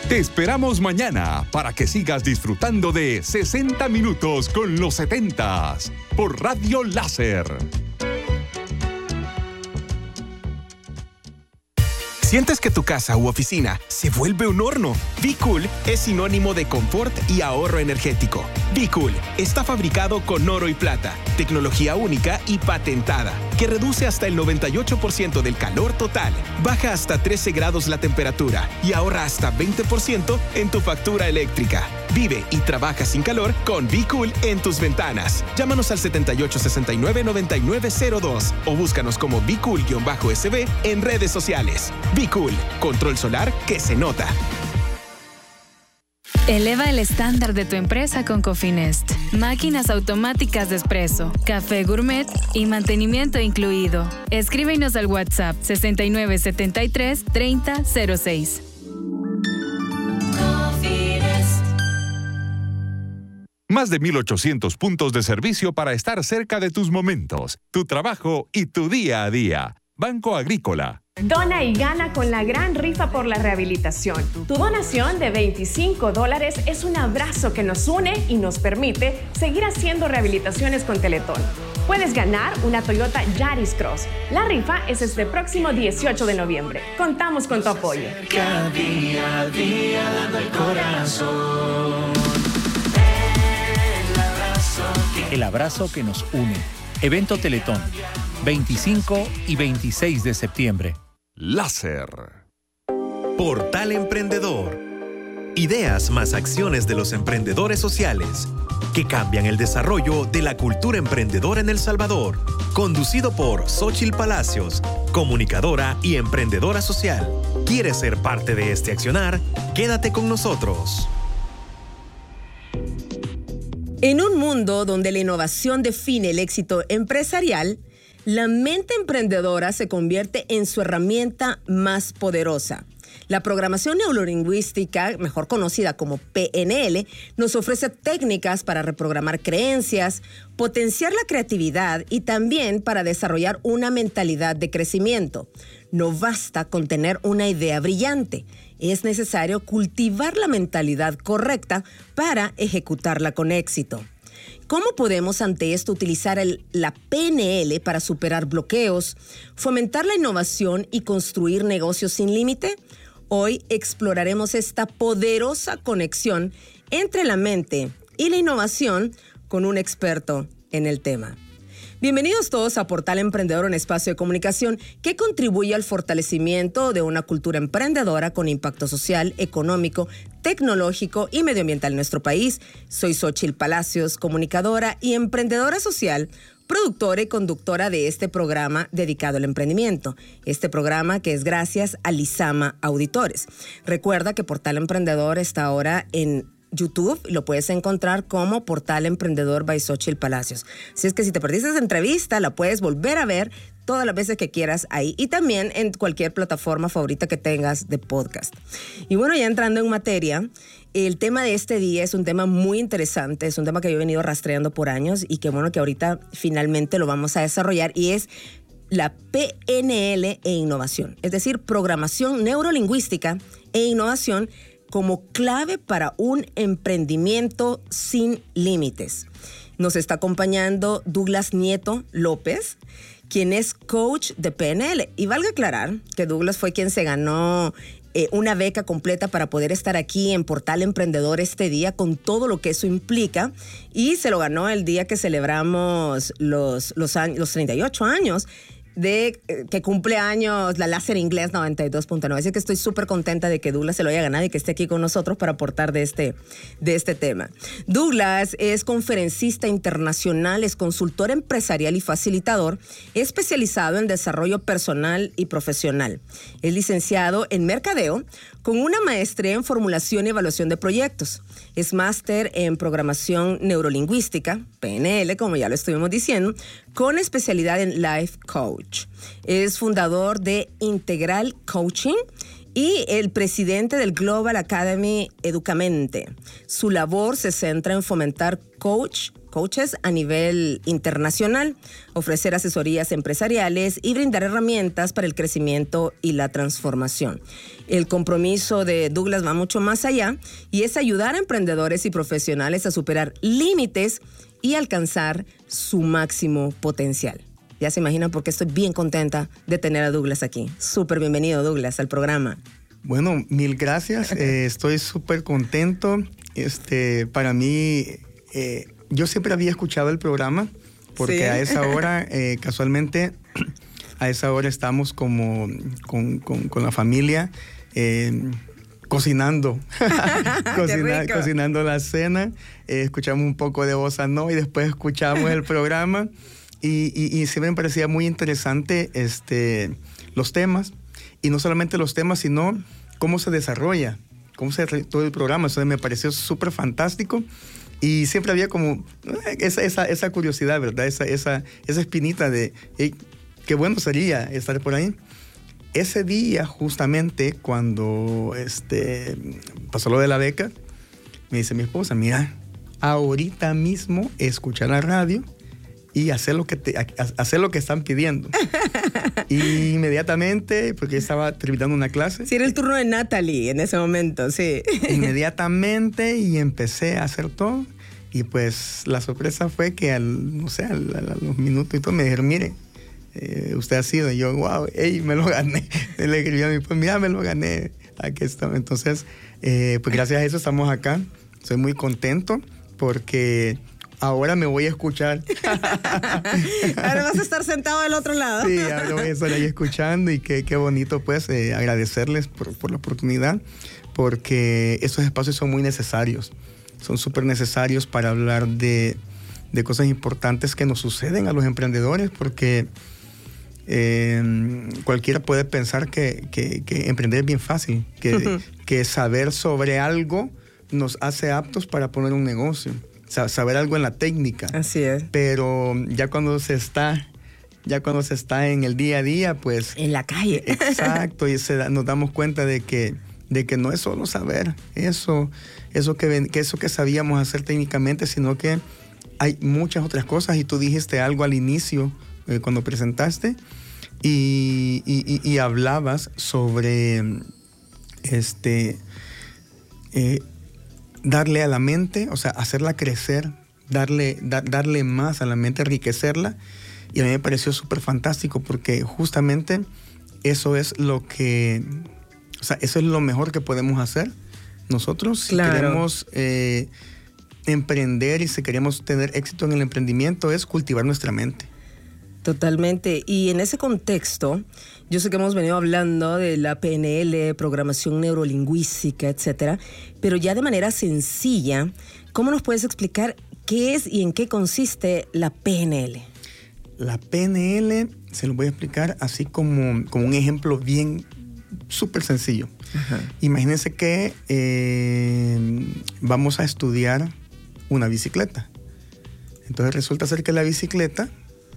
Te esperamos mañana para que sigas disfrutando de 60 minutos con los 70s por Radio Láser. ¿Sientes que tu casa u oficina se vuelve un horno? Be Cool es sinónimo de confort y ahorro energético. Be Cool está fabricado con oro y plata, tecnología única y patentada, que reduce hasta el 98% del calor total, baja hasta 13 grados la temperatura y ahorra hasta 20% en tu factura eléctrica. Vive y trabaja sin calor con Be Cool en tus ventanas. Llámanos al 7869-9902 o búscanos como Be Cool-SB en redes sociales. Be Cool, control solar que se nota. Eleva el estándar de tu empresa con Cofinest. Máquinas automáticas de espresso, café gourmet y mantenimiento incluido. Escríbenos al WhatsApp 6973-3006. Más de 1,800 puntos de servicio para estar cerca de tus momentos, tu trabajo y tu día a día. Banco Agrícola. Dona y gana con la gran rifa por la rehabilitación. Tu donación de $25 es un abrazo que nos une y nos permite seguir haciendo rehabilitaciones con Teletón. Puedes ganar una Toyota Yaris Cross. La rifa es este próximo 18 de noviembre. Contamos con tu apoyo. Cada día a día dando el corazón. El abrazo que nos une. Evento Teletón, 25 y 26 de septiembre. Láser. Portal Emprendedor. Ideas más acciones de los emprendedores sociales que cambian el desarrollo de la cultura emprendedora en El Salvador. Conducido por Xóchitl Palacios, comunicadora y emprendedora social. ¿Quieres ser parte de este accionar? Quédate con nosotros. En un mundo donde la innovación define el éxito empresarial, la mente emprendedora se convierte en su herramienta más poderosa. La programación neurolingüística, mejor conocida como PNL, nos ofrece técnicas para reprogramar creencias, potenciar la creatividad y también para desarrollar una mentalidad de crecimiento. No basta con tener una idea brillante. Es necesario cultivar la mentalidad correcta para ejecutarla con éxito. ¿Cómo podemos ante esto utilizar la PNL para superar bloqueos, fomentar la innovación y construir negocios sin límite? Hoy exploraremos esta poderosa conexión entre la mente y la innovación con un experto en el tema. Bienvenidos todos a Portal Emprendedor, un espacio de comunicación que contribuye al fortalecimiento de una cultura emprendedora con impacto social, económico, tecnológico y medioambiental en nuestro país. Soy Xóchitl Palacios, comunicadora y emprendedora social, productora y conductora de este programa dedicado al emprendimiento. Este programa que es gracias a Lizama Auditores. Recuerda que Portal Emprendedor está ahora en YouTube, lo puedes encontrar como Portal Emprendedor by Xóchitl Palacios. Así es que si te perdiste esa entrevista, la puedes volver a ver todas las veces que quieras ahí y también en cualquier plataforma favorita que tengas de podcast. Y bueno, ya entrando en materia, el tema de este día es un tema muy interesante, es un tema que yo he venido rastreando por años y que bueno que ahorita finalmente lo vamos a desarrollar y es la PNL e innovación, es decir, programación neurolingüística e innovación como clave para un emprendimiento sin límites. Nos está acompañando Douglas Nieto López, quien es coach de PNL. Y valga aclarar que Douglas fue quien se ganó una beca completa para poder estar aquí en Portal Emprendedor este día con todo lo que eso implica. Y se lo ganó el día que celebramos los 38 años de que cumple años la Láser Inglés 92.9. Así que estoy súper contenta de que Douglas se lo haya ganado y que esté aquí con nosotros para aportar de este tema. Douglas es conferencista internacional, es consultor empresarial y facilitador, especializado en desarrollo personal y profesional. Es licenciado en mercadeo con una maestría en formulación y evaluación de proyectos. Es máster en programación neurolingüística, PNL, como ya lo estuvimos diciendo, con especialidad en Life Coach. Es fundador de Integral Coaching y el presidente del Global Academy Educamente. Su labor se centra en fomentar coaches a nivel internacional, ofrecer asesorías empresariales y brindar herramientas para el crecimiento y la transformación. El compromiso de Douglas va mucho más allá y es ayudar a emprendedores y profesionales a superar límites y alcanzar su máximo potencial. Ya se imaginan por qué estoy bien contenta de tener a Douglas aquí. Súper bienvenido, Douglas, al programa. Bueno, mil gracias. Estoy súper contento. Para mí, yo siempre había escuchado el programa porque ¿sí? A esa hora, casualmente, a esa hora estamos como con la familia cocinando, cocinando la cena. Escuchamos un poco de bossa nova y después escuchamos el programa. Y siempre me parecía muy interesante los temas, y no solamente los temas, sino cómo se desarrolla, todo el programa. Eso me pareció súper fantástico, y siempre había como esa curiosidad, ¿verdad? Esa espinita de hey, qué bueno sería estar por ahí. Ese día, justamente, cuando pasó lo de la beca, me dice mi esposa, mira, ahorita mismo escucha la radio y hacer lo que están pidiendo. Y inmediatamente, porque estaba terminando una clase. Sí, era el turno de Natalie en ese momento, sí. Inmediatamente, y empecé a hacer todo. Y pues la sorpresa fue que a los minutos y todo me dijeron, mire, usted ha sido. Y yo, wow, me lo gané. Le escribí a mi esposa, mira, me lo gané. Aquí estamos. Entonces, pues gracias a eso estamos acá. Soy muy contento porque ahora me voy a escuchar. Ahora vas a estar sentado del otro lado. Sí, ahora voy a estar ahí escuchando, y qué bonito pues agradecerles por la oportunidad, porque estos espacios son muy necesarios, son súper necesarios para hablar de cosas importantes que nos suceden a los emprendedores, porque cualquiera puede pensar que emprender es bien fácil, que saber sobre algo nos hace aptos para poner un negocio. Saber algo en la técnica. Así es. Pero ya cuando se está en el día a día, pues en la calle. Exacto, y nos damos cuenta de que no es solo saber eso que sabíamos hacer técnicamente, sino que hay muchas otras cosas. Y tú dijiste algo al inicio cuando presentaste y hablabas sobre darle a la mente, o sea, hacerla crecer, darle más a la mente, enriquecerla. Y a mí me pareció súper fantástico, porque justamente eso es eso es lo mejor que podemos hacer nosotros. Claro. Si queremos emprender y si queremos tener éxito en el emprendimiento, es cultivar nuestra mente. Totalmente. Y en ese contexto, yo sé que hemos venido hablando de la PNL, programación neurolingüística, etcétera, pero ya de manera sencilla, ¿cómo nos puedes explicar qué es y en qué consiste la PNL? La PNL se lo voy a explicar así como un ejemplo bien súper sencillo. Ajá. Imagínense que vamos a estudiar una bicicleta. Entonces resulta ser que la bicicleta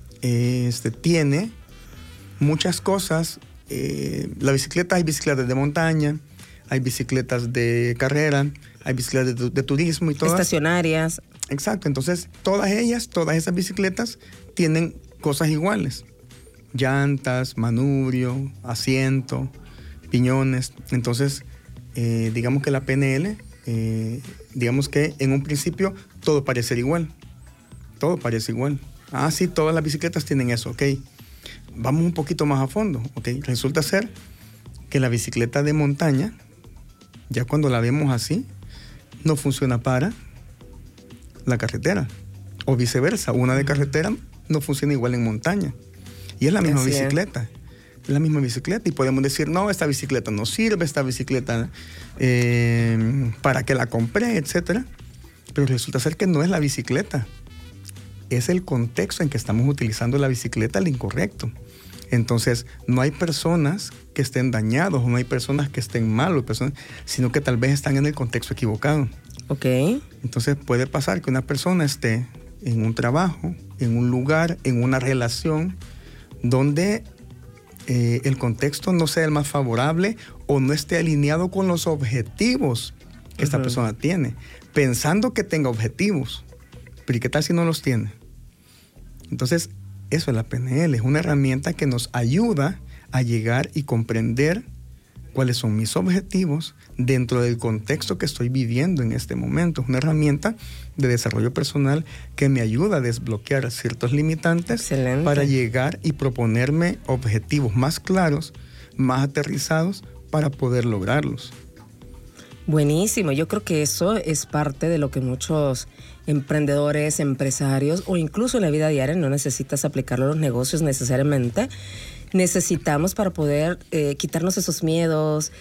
tiene muchas cosas. Hay bicicletas de montaña, hay bicicletas de carrera, hay bicicletas de turismo y todas. Estacionarias. Exacto. Entonces, todas esas bicicletas tienen cosas iguales. Llantas, manubrio, asiento, piñones. Entonces, digamos que la PNL, digamos que en un principio todo parece igual. Todo parece igual. Ah, sí, todas las bicicletas tienen eso, ok. Vamos un poquito más a fondo, ok. Resulta ser que la bicicleta de montaña, ya cuando la vemos así, no funciona para la carretera. O viceversa, una de carretera no funciona igual en montaña. Y es la misma bicicleta. Es la misma bicicleta. Y podemos decir, no, esta bicicleta no sirve, esta bicicleta para qué la compré, etcétera. Pero resulta ser que no es la bicicleta. Es el contexto en que estamos utilizando la bicicleta el incorrecto. Entonces, no hay personas que estén dañados, o no hay personas que estén mal, sino que tal vez están en el contexto equivocado. Ok. Entonces, puede pasar que una persona esté en un trabajo, en un lugar, en una relación, donde el contexto no sea el más favorable, o no esté alineado con los objetivos que esta persona tiene, pensando que tenga objetivos. Pero ¿y qué tal si no los tiene? Entonces, eso es la PNL, es una herramienta que nos ayuda a llegar y comprender cuáles son mis objetivos dentro del contexto que estoy viviendo en este momento. Es una herramienta de desarrollo personal que me ayuda a desbloquear ciertos limitantes para llegar y proponerme objetivos más claros, más aterrizados para poder lograrlos. Buenísimo, yo creo que eso es parte de lo que muchos emprendedores, empresarios o incluso en la vida diaria, no necesitas aplicarlo a los negocios necesariamente, necesitamos para poder quitarnos esos miedos,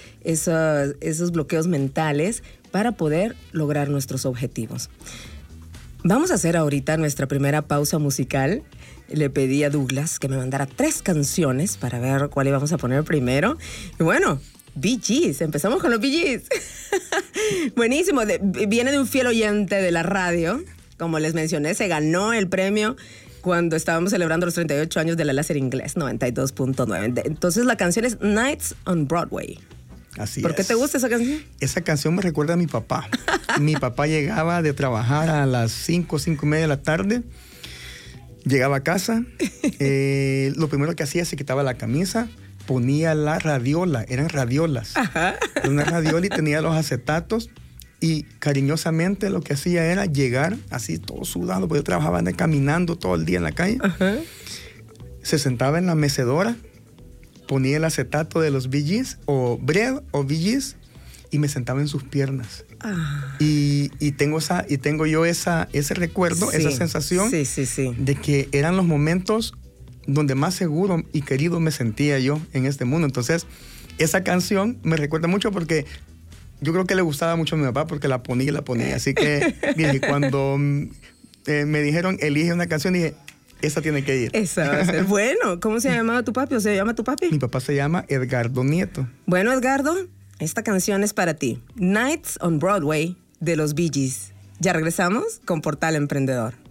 esos bloqueos mentales para poder lograr nuestros objetivos. Vamos a hacer ahorita nuestra primera pausa musical. Le pedí a Douglas que me mandara 3 canciones para ver cuál íbamos a poner primero. Y bueno, Bee Gees, empezamos con los Bee Gees. Buenísimo, viene de un fiel oyente de la radio. Como les mencioné, se ganó el premio cuando estábamos celebrando los 38 años de la Láser Inglés 92.9. Entonces la canción es Nights on Broadway. Así ¿Por qué te gusta esa canción? Esa canción me recuerda a mi papá. Mi papá llegaba de trabajar a las 5:30 de la tarde. Llegaba a casa. Lo primero que hacía, se quitaba la camisa, ponía la radiola. Eran radiolas. Ajá. Una radiola y tenía los acetatos. Y cariñosamente lo que hacía era llegar así todo sudado, porque yo trabajaba caminando todo el día en la calle. Ajá. Se sentaba en la mecedora, ponía el acetato de los Bee Gees, o Bread o Bee Gees, y me sentaba en sus piernas. Ah. Y tengo yo ese recuerdo, esa sensación de que eran los momentos donde más seguro y querido me sentía yo en este mundo. Entonces, esa canción me recuerda mucho porque yo creo que le gustaba mucho a mi papá porque la ponía y la ponía. Así que dije, cuando me dijeron, elige una canción, dije, esa tiene que ir. Esa va a ser. Bueno, ¿cómo se llamaba tu papi o se llama tu papi? Mi papá se llama Edgardo Nieto. Bueno, Edgardo, esta canción es para ti. Nights on Broadway de los Bee Gees. Ya regresamos con Portal Emprendedor.